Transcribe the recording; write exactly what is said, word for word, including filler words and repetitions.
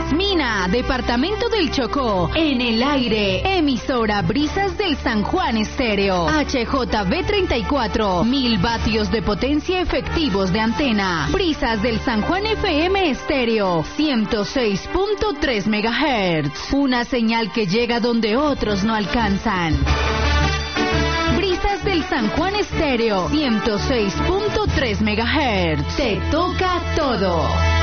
Mina, departamento del Chocó. En el aire, emisora Brisas del San Juan Estéreo. H J V treinta y cuatro, mil vatios de potencia efectivos de antena. Brisas del San Juan F M Estéreo, ciento seis punto tres megahertz. Una señal que llega donde otros no alcanzan. Brisas del San Juan Estéreo, ciento seis punto tres megahertz. Te toca todo.